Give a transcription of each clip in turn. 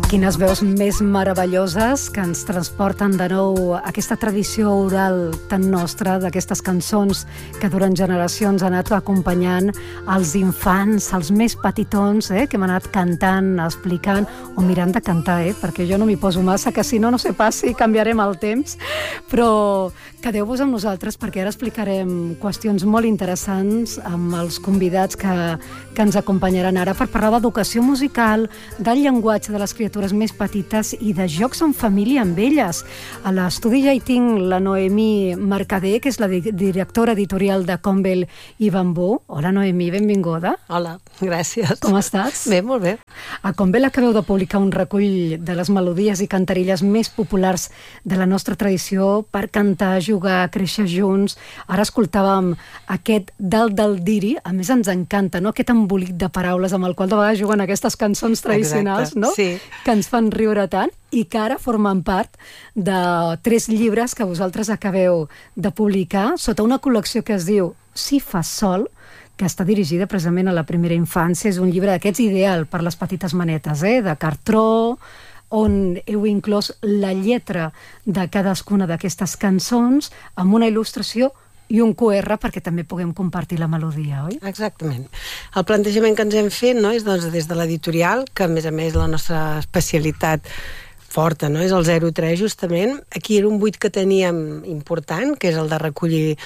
Quines veus més meravelloses que ens transporten de nou a aquesta tradició oral tan nostra, d'aquestes cançons que durant generacions han anat acompanyant els infants, els més petitons, que hem anat cantant, explicant o mirant de cantar, perquè jo no m'hi poso massa, que si no, no sé pas si canviarem el temps, però quedeu-vos amb nosaltres perquè ara explicarem qüestions molt interessants amb els convidats que ens acompanyaran ara per parlar d'educació musical, del llenguatge de les criatures més petites i de jocs en família amb elles. A l'estudi ja hi tinc la Noemí Mercader, que és la directora editorial de Combel i Bambú. Hola, Noemí, benvinguda. Hola, gràcies. Com estàs? Bé, molt bé. A Combel acabeu de publicar un recull de les melodies i cantarilles més populars de la nostra tradició per cantar, jugar, créixer junts. Ara escoltàvem aquest Dalt del Diri, a més ens encanta, no? Aquest embolic de paraules amb el qual de vegades juguen aquestes cançons tradicionals, no? Sí. Que ens fan riure tant i que ara formen part de 3 llibres que vosaltres acabeu de publicar sota una col·lecció que es diu Si fas sol, que està dirigida precisament a la primera infància. És un llibre d'aquests ideal per les petites manetes, de cartró, on heu inclòs la lletra de cadascuna d'aquestes cançons amb una il·lustració i un QR perquè també puguem compartir la melodia, oi? Exactament. El plantejament que ens hem fet, no, és doncs, des de l'editorial, que a més la nostra especialitat forta, no? És el 03 justament. Aquí era un buit que teníem important, que és el de recollir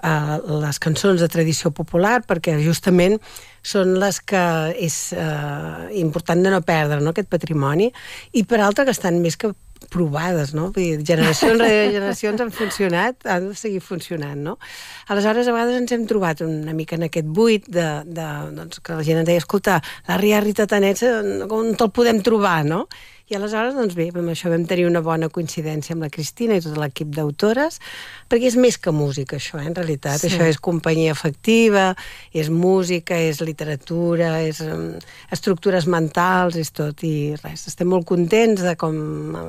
les cançons de tradició popular, perquè justament són les que és important de no perdre, no? Aquest patrimoni, i per altra que estan més que provades, no? Vull dir, generacions rere generacions han funcionat, han de seguir funcionant, no? Aleshores, a vegades ens hem trobat una mica en aquest buit doncs, que la gent ens deia, escolta, la Rita Tanets, on te'l podem trobar, no? I aleshores, doncs bé, amb això vam tenir una bona coincidència amb la Cristina i tot l'equip d'autores, perquè és més que música, això, en realitat. Sí. Això és companyia afectiva, és música, és literatura, és estructures mentals, és tot, i res. Estem molt contents de com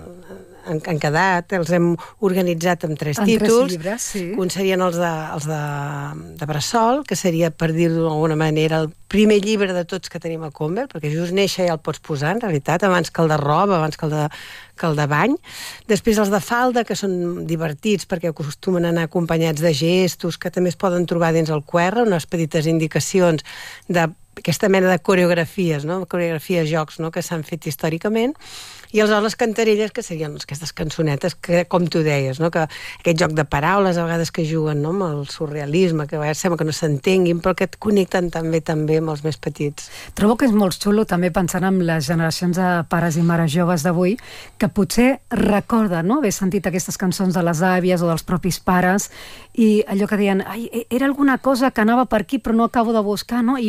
han quedat, els hem organitzat amb 3 títols. 3 llibres, sí. Un serien els de Bressol, que seria, per dir-ho d'alguna manera, el primer llibre de tots que tenim a Combel, perquè just néixer ja el pots posar, en realitat, abans que el de roba, abans que el de bany. Després els de falda, que són divertits, perquè acostumen a anar acompanyats de gestos, que també es poden trobar dins el QR, unes petites indicacions d'aquesta mena de coreografies, no? Coreografies, jocs, no? Que s'han fet històricament. I aleshores les cantarelles, que serien aquestes cançonetes que, com tu deies, no? Que aquest joc de paraules a vegades que juguen, no? Amb el surrealisme, que a vegades sembla que no s'entenguin, però que et connecten també amb els més petits. Trobo que és molt xulo també pensant en les generacions de pares i mares joves d'avui, que potser recorden, no? Haver sentit aquestes cançons de les àvies o dels propis pares i allò que deien, era alguna cosa que anava per aquí però no acabo de buscar, no?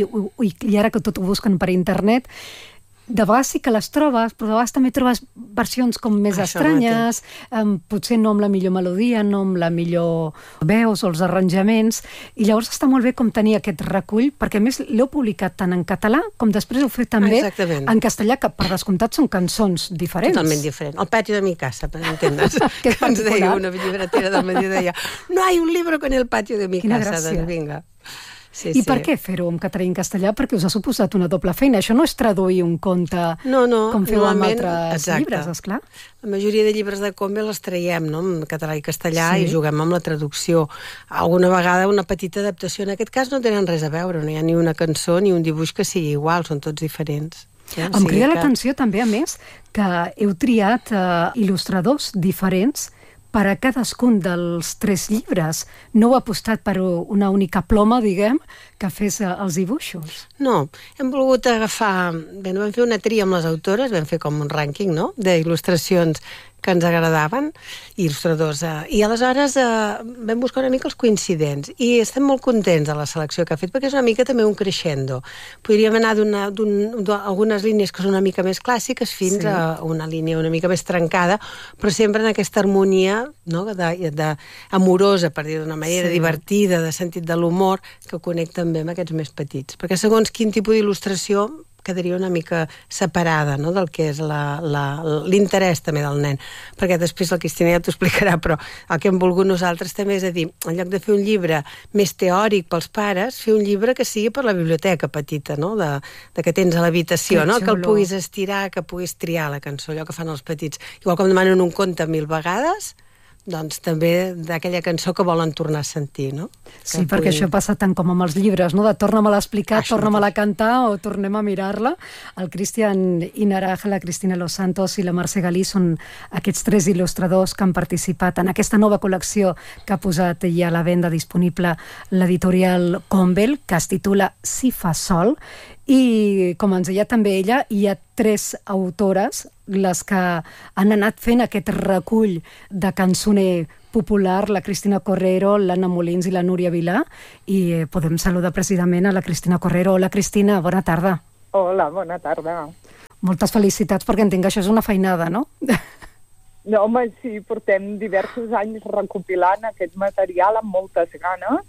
I ara que tot ho busquen per internet, de vegades sí que les trobes, però de vegades també trobes versions com més estranyes, potser no amb la millor melodia, no amb la millor veus o els arranjaments, i llavors està molt bé com tenir aquest recull, perquè a més l'heu publicat tant en català com després heu fet també en castellà, que per descomptat són cançons diferents. Totalment diferent. El patio de mi casa, per entendre's. Que ens deia una llibretera del matí, deia, no hay un libro con el patio de mi casa, doncs vinga. Sí, I per què fer-ho en català i en castellà? Perquè us ha suposat una doble feina. Això no és traduir un conte com feu amb altres llibres, esclar. La majoria de llibres de Combel els traiem, no? En català i castellà, i juguem amb la traducció. Alguna vegada una petita adaptació. En aquest cas no tenen res a veure, no hi ha ni una cançó ni un dibuix que sigui igual, són tots diferents. Em crida l'atenció també, a més, que heu triat il·lustradors diferents per a cadascun dels 3 llibres. No heu apostat per una única ploma, diguem, que fes els dibuixos. No, hem volgut agafar... Bé, no vam fer una tria amb les autores, vam fer com un rànquing, no?, d'il·lustracions que ens agradaven, il·lustradors. I aleshores vam buscar una mica els coincidents. I estem molt contents de la selecció que ha fet, perquè és una mica també un crescendo. Podríem anar d'algunes línies que són una mica més clàssiques fins a una línia una mica més trencada, però sempre en aquesta harmonia, no?, amorosa, per dir d'una manera, divertida, de sentit de l'humor, que connecta també amb aquests més petits. Perquè segons quin tipus d'il·lustració quedaria una mica separada, no?, del que és l'interès també del nen, perquè després la Cristina ja t'ho explicarà, però el que hem volgut nosaltres també és a dir, en lloc de fer un llibre més teòric pels pares, fer un llibre que sigui per la biblioteca petita, no?, de que tens a l'habitació, no?, que el puguis estirar, que puguis triar la cançó, allò que fan els petits. Igual com demanen un conte 1000 vegades, doncs també d'aquella cançó que volen tornar a sentir, no? Sí, perquè això passa tant com amb els llibres, no? De torna-me-la a explicar, torna-me-la a cantar o tornem a mirar-la. El Cristian Inaraj, la Cristina Los Santos i la Mercè Galí són aquests 3 il·lustradors que han participat en aquesta nova col·lecció que ha posat ja a la venda disponible l'editorial Convel, que es titula Si fa sol, i com ens deia també ella, hi ha 3 autores, les que han anat fent aquest recull de cançoner popular, la Cristina Correro, l'Anna Molins i la Núria Vilà, i podem saludar precisament a la Cristina Correro. Hola, Cristina, bona tarda. Hola, bona tarda. Moltes felicitats, perquè entenc que això és una feinada, no? No, home, sí, portem diversos anys recopilant aquest material amb moltes ganes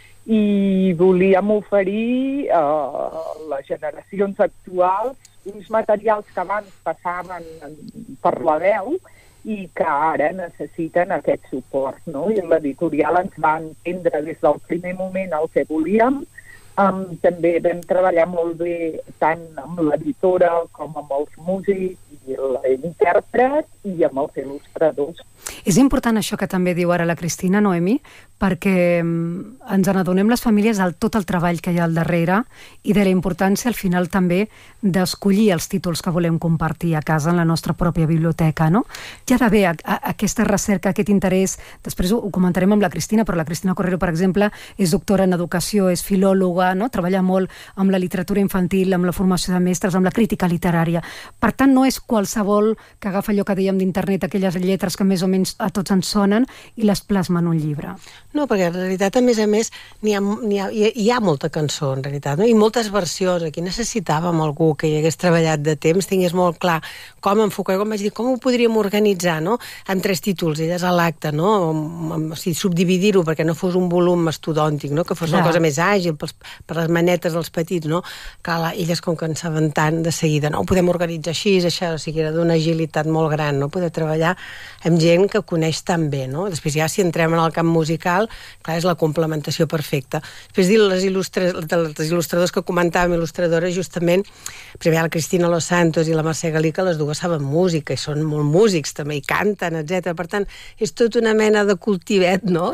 i volíem oferir a les generacions actuals uns materials que abans passaven per la veu i que ara necessiten aquest suport, no? I l'editorial ens va entendre des del primer moment el que volíem. També vam treballar molt bé tant amb l'editora com amb els músics i l'intèrpret i amb els il·lustradors. És important això que també diu ara la Cristina, Noemi, perquè ens n'adonem les famílies del tot el treball que hi ha al darrere i de la importància al final també d'escollir els títols que volem compartir a casa en la nostra pròpia biblioteca, no? Hi ha d'haver aquesta recerca, aquest interès, després ho comentarem amb la Cristina, però la Cristina Correro, per exemple, és doctora en educació, és filòloga, no? Treballa molt amb la literatura infantil, amb la formació de mestres, amb la crítica literària. Per tant, no és qualsevol que agafa allò que dèiem d'internet, aquelles lletres que més o menys a tots ens sonen i les plasma en un llibre. No, perquè en realitat, a més, hi ha molta cançó, en realitat, no? I moltes versions. Aquí necessitàvem algú que hi hagués treballat de temps, tingués molt clar com enfocar, com vaig dir, com ho podríem organitzar, no?, en 3 títols, elles a l'acte, no?, o sigui, subdividir-ho perquè no fos un volum mastodòntic, no?, que fos una cosa més àgil per les manetes dels petits, no? Clar, elles com que en saben tant de seguida, no, ho podem organitzar així, això, o sigui, era d'una agilitat molt gran, no?, poder treballar amb gent que coneix tan bé, no? Després ja si entrem en el camp musical, clar, és la complementació perfecta. Després dir dels il·lustradors que comentàvem, il·lustradores, justament, primer la Cristina Los Santos i la Mercè Galí, que les dues saben música i són molt músics també, i canten, etc. Per tant, és tot una mena de cultivet, no?,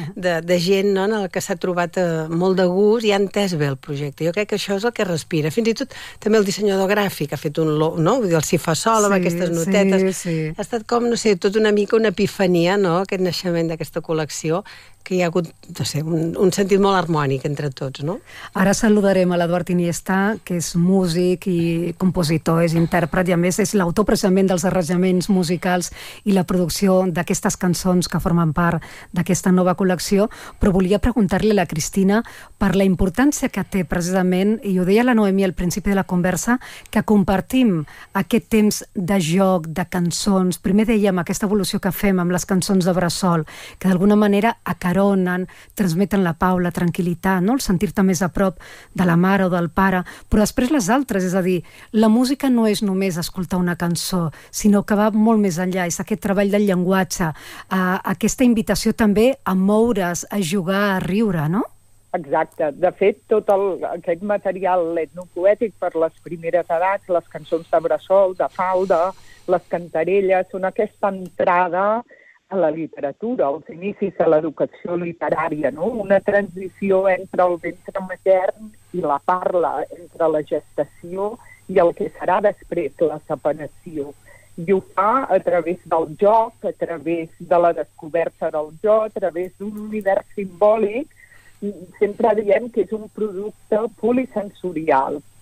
de gent, no?, en el que s'ha trobat molt de gust i ha entès bé el projecte. Jo crec que això és el que respira. Fins i tot també el dissenyador gràfic ha fet no?, vull dir, el Si fa sol, amb aquestes notetes. Sí. Ha estat com, no sé, tot una mica una epifania, no?, aquest naixement d'aquesta col·lecció, que hi ha hagut, no sé, un sentit molt harmònic entre tots, no? Ara saludarem a l'Eduard Iniesta, que és músic i compositor, és intèrpret i a més és l'autor precisament dels arranjaments musicals i la producció d'aquestes cançons que formen part d'aquesta nova col·lecció, però volia preguntar-li a la Cristina per la importància que té precisament, i ho deia la Noemi al principi de la conversa, que compartim aquest temps de joc, de cançons. Primer dèiem aquesta evolució que fem amb les cançons de bressol, que d'alguna manera acaronen, transmeten la pau, la tranquil·litat, no?, el sentir-te més a prop de la mare o del pare, però després les altres, és a dir, la música no és només escoltar una cançó, sinó que va molt més enllà, és aquest treball del llenguatge, aquesta invitació també a moure's, a jugar, a riure, no? Exacte. De fet, tot aquest material etnopoètic per les primeres edats, les cançons de bressol, de falda, les cantarelles, són aquesta entrada a la literatura, els inicis a l'educació literària, no? Una transició entre el ventre matern i la parla, entre la gestació i el que serà després la separació. I ho fa a través del joc, a través de la descoberta del jo, a través d'un univers simbòlic. Sempre diem que és un producte polisensorial,